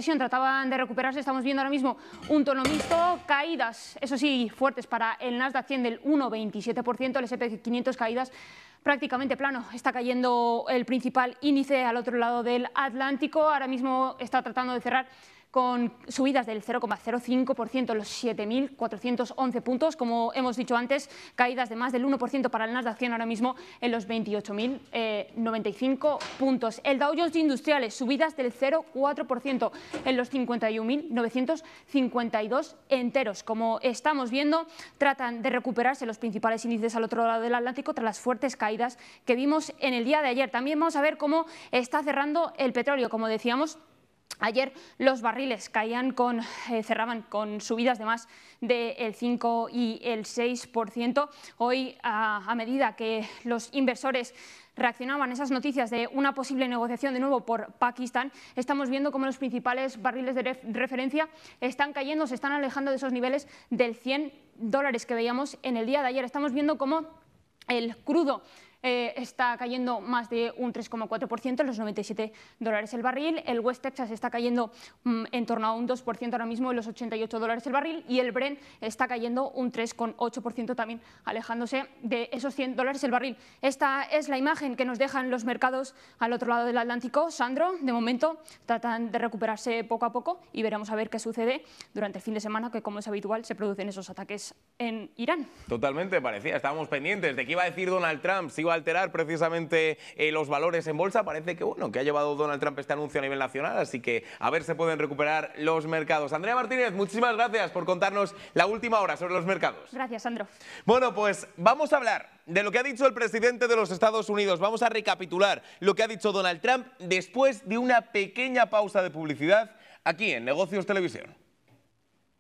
sesión trataban de recuperarse. Estamos viendo ahora mismo un tono mixto, caídas, eso sí, fuertes para el Nasdaq 100 del 1,27%, el S&P 500 caídas prácticamente plano. Está cayendo el principal índice al otro lado del Atlántico. Ahora mismo está tratando de cerrar con subidas del 0,05%, los 7.411 puntos. Como hemos dicho antes, caídas de más del 1% para el Nasdaq 100 ahora mismo en los 28.095 puntos. El Dow Jones Industriales, subidas del 0,4% en los 51.952 enteros. Como estamos viendo, tratan de recuperarse los principales índices al otro lado del Atlántico tras las fuertes caídas que vimos en el día de ayer. También vamos a ver cómo está cerrando el petróleo. Como decíamos, ayer los barriles cerraban con subidas de más del 5 y el 6%. Hoy, a medida que los inversores reaccionaban a esas noticias de una posible negociación de nuevo por Pakistán, estamos viendo cómo los principales barriles de referencia están cayendo, se están alejando de esos niveles del $100 que veíamos en el día de ayer. Estamos viendo cómo el crudo está cayendo más de un 3,4%, en los $97 el barril. El West Texas está cayendo en torno a un 2% ahora mismo, en los $88 el barril. Y el Brent está cayendo un 3,8% también, alejándose de esos $100 el barril. Esta es la imagen que nos dejan los mercados al otro lado del Atlántico. Sandro, de momento tratan de recuperarse poco a poco y veremos a ver qué sucede durante el fin de semana, que como es habitual se producen esos ataques en Irán. Totalmente, parecía. Estábamos pendientes de qué iba a decir Donald Trump, si iba a alterar precisamente los valores en bolsa. Parece que bueno, que ha llevado Donald Trump este anuncio a nivel nacional, así que a ver si pueden recuperar los mercados. Andrea Martínez, muchísimas gracias por contarnos la última hora sobre los mercados. Gracias, Sandro. Bueno, pues vamos a hablar de lo que ha dicho el presidente de los Estados Unidos. Vamos a recapitular lo que ha dicho Donald Trump después de una pequeña pausa de publicidad aquí en Negocios Televisión.